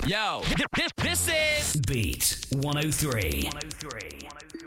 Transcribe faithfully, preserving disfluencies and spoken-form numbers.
Yo, this, this is Beat one oh three.